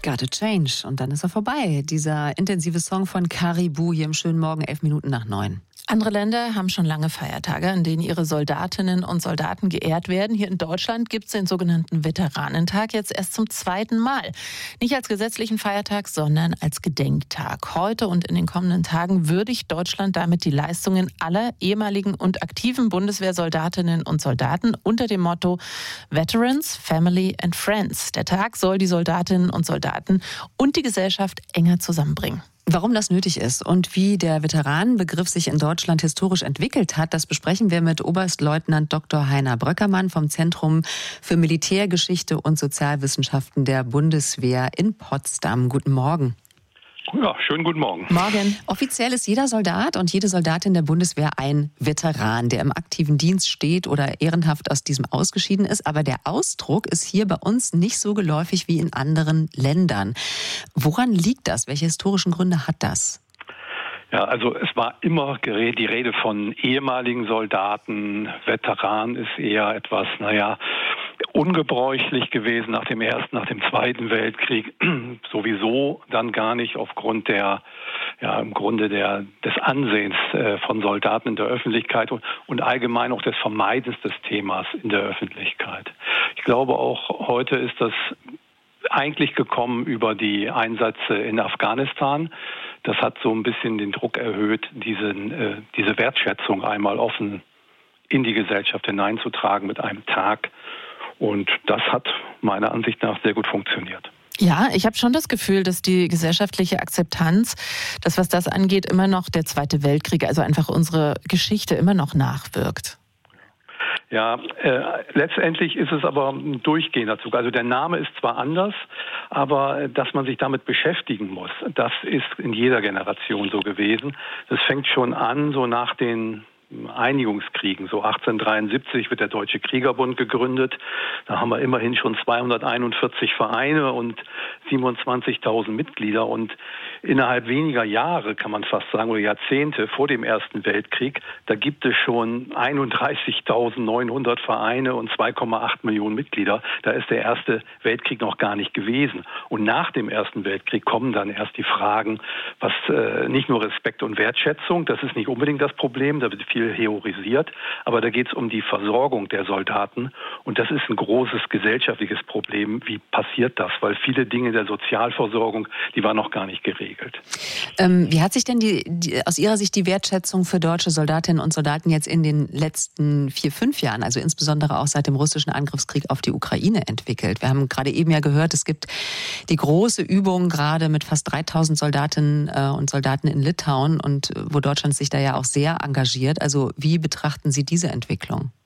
Gotta Change. Und dann ist er vorbei. Dieser intensive Song von Caribou hier im schönen Morgen, 9:11. Andere Länder haben schon lange Feiertage, an denen ihre Soldatinnen und Soldaten geehrt werden. Hier in Deutschland gibt es den sogenannten Veteranentag jetzt erst zum 2. Mal. Nicht als gesetzlichen Feiertag, sondern als Gedenktag. Heute und in den kommenden Tagen würdigt Deutschland damit die Leistungen aller ehemaligen und aktiven Bundeswehrsoldatinnen und Soldaten unter dem Motto Veterans, Family and Friends. Der Tag soll die Soldatinnen und Soldaten und die Gesellschaft enger zusammenbringen. Warum das nötig ist und wie der Veteranenbegriff sich in Deutschland historisch entwickelt hat, das besprechen wir mit Oberstleutnant Dr. Heiner Bröckermann vom Zentrum für Militärgeschichte und Sozialwissenschaften der Bundeswehr in Potsdam. Guten Morgen. Ja, schönen guten Morgen. Morgen. Offiziell ist jeder Soldat und jede Soldatin der Bundeswehr ein Veteran, der im aktiven Dienst steht oder ehrenhaft aus diesem ausgeschieden ist. Aber der Ausdruck ist hier bei uns nicht so geläufig wie in anderen Ländern. Woran liegt das? Welche historischen Gründe hat das? Ja, also es war immer die Rede von ehemaligen Soldaten. Veteran ist eher etwas, ungebräuchlich gewesen nach dem dem Zweiten Weltkrieg. Sowieso dann gar nicht aufgrund des Ansehens von Soldaten in der Öffentlichkeit und allgemein auch des Vermeidens des Themas in der Öffentlichkeit. Ich glaube auch heute ist das eigentlich gekommen über die Einsätze in Afghanistan. Das hat so ein bisschen den Druck erhöht, diese Wertschätzung einmal offen in die Gesellschaft hineinzutragen mit einem Tag. Und das hat meiner Ansicht nach sehr gut funktioniert. Ja, ich habe schon das Gefühl, dass die gesellschaftliche Akzeptanz, dass was das angeht, immer noch der Zweite Weltkrieg, also einfach unsere Geschichte immer noch nachwirkt. Ja, letztendlich ist es aber ein durchgehender Zug. Also der Name ist zwar anders, aber dass man sich damit beschäftigen muss, das ist in jeder Generation so gewesen. Das fängt schon an, so nach den Einigungskriegen. So 1873 wird der Deutsche Kriegerbund gegründet. Da haben wir immerhin schon 241 Vereine und 27.000 Mitglieder. Und innerhalb weniger Jahre, kann man fast sagen, oder Jahrzehnte vor dem Ersten Weltkrieg, da gibt es schon 31.900 Vereine und 2,8 Millionen Mitglieder. Da ist der Erste Weltkrieg noch gar nicht gewesen. Und nach dem Ersten Weltkrieg kommen dann erst die Fragen, was nicht nur Respekt und Wertschätzung, das ist nicht unbedingt das Problem, da wird viel heroisiert, aber da geht es um die Versorgung der Soldaten und das ist ein großes gesellschaftliches Problem. Wie passiert das? Weil viele Dinge der Sozialversorgung, die waren noch gar nicht geregelt. Wie hat sich denn aus Ihrer Sicht die Wertschätzung für deutsche Soldatinnen und Soldaten jetzt in den letzten 4-5 Jahren, also insbesondere auch seit dem russischen Angriffskrieg auf die Ukraine entwickelt? Wir haben gerade eben ja gehört, es gibt die große Übung gerade mit fast 3.000 Soldatinnen und Soldaten in Litauen und wo Deutschland sich da ja auch sehr engagiert. Also wie betrachten Sie diese Entwicklung?